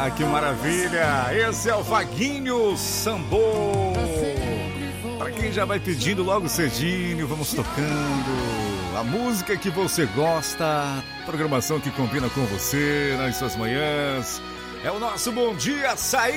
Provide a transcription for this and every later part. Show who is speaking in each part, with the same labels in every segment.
Speaker 1: Ah, que maravilha! Esse é o Vaguinho Sambô. Para quem já vai pedindo logo cedinho, vamos tocando a música que você gosta, programação que combina com você nas suas manhãs. É o nosso Bom Dia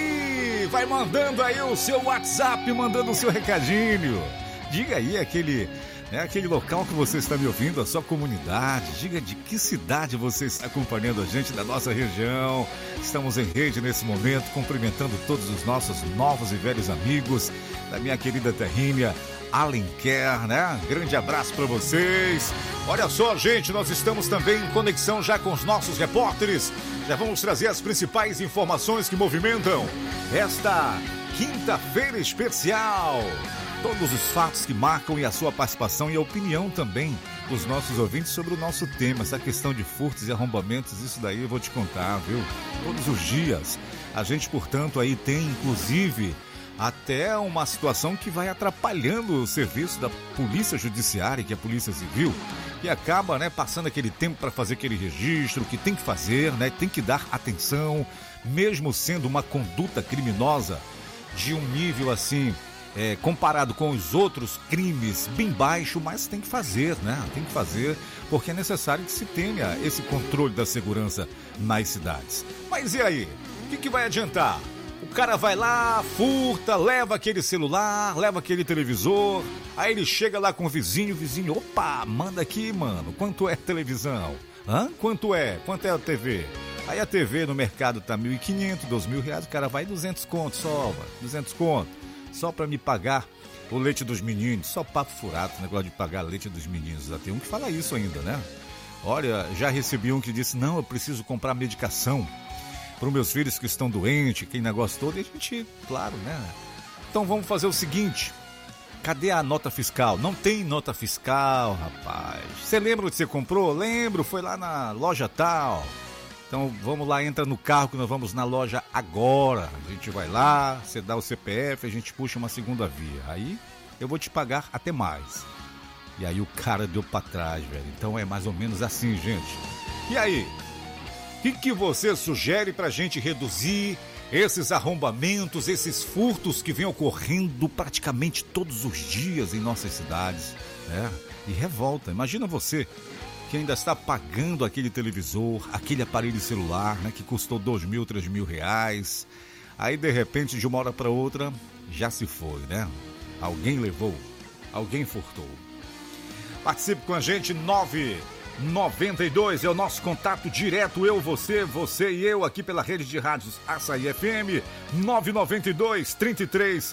Speaker 1: Açaí. Vai mandando aí o seu WhatsApp, mandando o seu recadinho. Diga aí aquele local que você está me ouvindo, a sua comunidade. Diga de que cidade você está acompanhando a gente da nossa região. Estamos em rede nesse momento, cumprimentando todos os nossos novos e velhos amigos da minha querida terrinha Alenquer, né? Grande abraço para vocês. Olha só, gente, nós estamos também em conexão já com os nossos repórteres. Já vamos trazer as principais informações que movimentam esta quinta-feira especial. Todos os fatos que marcam e a sua participação e a opinião também dos nossos ouvintes sobre o nosso tema, essa questão de furtos e arrombamentos, isso daí eu vou te contar, viu? Todos os dias. A gente, portanto, aí tem, inclusive, até uma situação que vai atrapalhando o serviço da Polícia Judiciária, que é a Polícia Civil, que acaba, né, passando aquele tempo para fazer aquele registro, que tem que fazer, né, tem que dar atenção, mesmo sendo uma conduta criminosa de um nível assim, comparado com os outros crimes bem baixo, mas tem que fazer, né? Tem que fazer, porque é necessário que se tenha esse controle da segurança nas cidades. Mas e aí? O que vai adiantar? O cara vai lá, furta, leva aquele celular, leva aquele televisor, aí ele chega lá com o vizinho, opa, manda aqui, mano, quanto é a televisão? Hã? Quanto é a TV? Aí a TV no mercado tá R$1.500, R$2.000, o cara vai 200 conto só, mano, 200 conto. Só para me pagar o leite dos meninos. Só papo furado, esse negócio de pagar leite dos meninos. Já tem um que fala isso ainda, né? Olha, já recebi um que disse, não, eu preciso comprar medicação para os meus filhos que estão doentes, aquele negócio todo. E a gente, claro, né? Então vamos fazer o seguinte, cadê a nota fiscal? Não tem nota fiscal, rapaz. Você lembra onde você comprou? Lembro, foi lá na loja tal. Então vamos lá, entra no carro que nós vamos na loja agora. A gente vai lá, você dá o CPF, a gente puxa uma segunda via. Aí eu vou te pagar até mais. E aí o cara deu pra trás, velho. Então é mais ou menos assim, gente. E aí? O que você sugere pra gente reduzir esses arrombamentos, esses furtos que vêm ocorrendo praticamente todos os dias em nossas cidades, né? E revolta. Imagina você que ainda está pagando aquele televisor, aquele aparelho celular, né, que custou R$2.000, R$3.000. Aí, de repente, de uma hora para outra, já se foi, né? Alguém levou, alguém furtou. Participe com a gente, 992 é o nosso contato direto, eu, você e eu, aqui pela rede de rádios Açaí FM, 992 33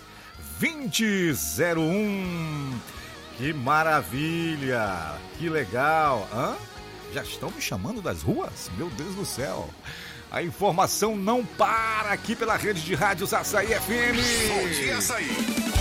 Speaker 1: 2001. Que maravilha! Que legal! Hã? Já estão me chamando das ruas? Meu Deus do céu! A informação não para aqui pela rede de rádios Açaí FM!
Speaker 2: Bom dia, Açaí!